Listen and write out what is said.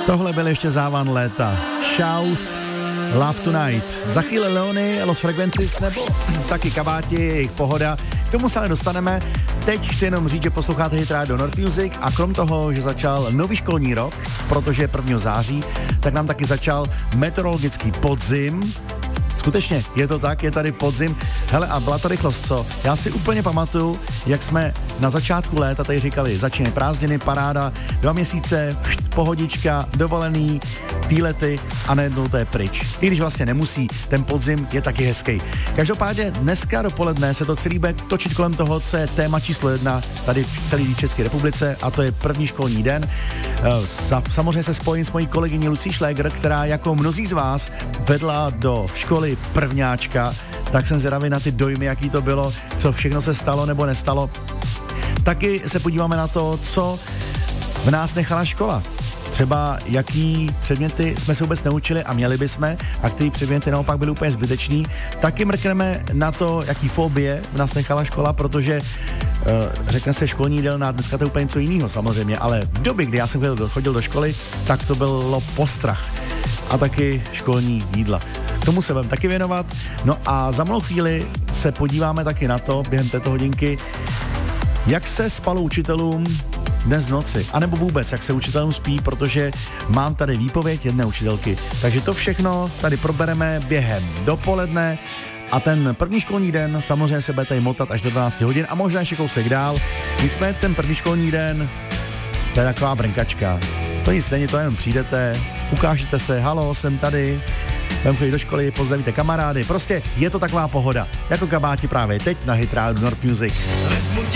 Tohle byl ještě závan léta. Shouse, Love Tonight. Za chvíli Leony, Los Frequencies nebo taky Kabáti, jejich Pohoda. K tomu se ale dostaneme. Teď chci jenom říct, že posloucháte Hit Radio Nord Music a krom toho, že začal nový školní rok, protože je 1. září, tak nám taky začal meteorologický podzim. Skutečně, je to tak, je tady podzim. Hele, a byla to rychlost, co? Já si úplně pamatuju, jak jsme na začátku léta tady říkali, začínají prázdniny, paráda, 2 měsíce, pohodička, dovolený, výlety a najednou to je pryč. I když vlastně nemusí, ten podzim je taky hezký. Každopádně dneska dopoledne se to celý bude točit kolem toho, co je téma číslo 1 tady v celé České republice a to je první školní den. Samozřejmě se spojím s mojí kolegyní Lucí Šlégr, která jako mnozí z vás vedla do školy prvňáčka, tak jsem zvědavý na ty dojmy, jaký to bylo, co všechno se stalo nebo nestalo. Taky se podíváme na to, co v nás nechala škola. Třeba jaký předměty jsme se vůbec neučili a měli bychom a který předměty naopak byly úplně zbytečný. Taky mrkneme na to, jaký fobie v nás nechala škola, protože řekne se školní jídelna, dneska to je úplně něco jiného samozřejmě, ale v době, kdy já jsem chodil do školy, tak to bylo postrach a taky školní jídla. Tomu se budeme taky věnovat. No a za malou chvíli se podíváme taky na to, během této hodinky, jak se spalo učitelům dnes v noci, anebo vůbec, jak se učitelům spí, protože mám tady výpověď jedné učitelky. Takže to všechno tady probereme během dopoledne a ten první školní den samozřejmě se bude tady motat až do 12 hodin a možná ještě kousek dál. Nicméně ten první školní den, to je taková brnkačka. To nic není, to jenom přijdete, ukážete se, halo, jsem tady, budeme chodit do školy, pozdravíte kamarády, prostě je to taková pohoda, jako Kabáti právě teď na Hit Radio Nord Music.